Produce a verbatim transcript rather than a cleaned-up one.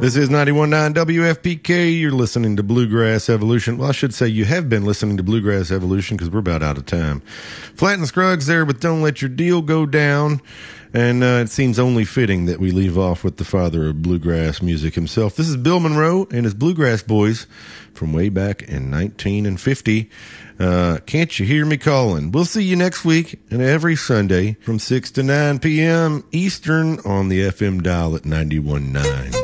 This is ninety-one point nine W F P K. You're listening to Bluegrass Evolution. Well, I should say you have been listening to Bluegrass Evolution because we're about out of time. Flat and Scruggs there, but don't let your deal go down. And uh, it seems only fitting that we leave off with the father of bluegrass music himself. This is Bill Monroe and his Bluegrass Boys from way back in nineteen fifty. Uh, Can't You Hear Me Calling? We'll see you next week and every Sunday from six to nine p.m. Eastern on the F M dial at ninety-one point nine.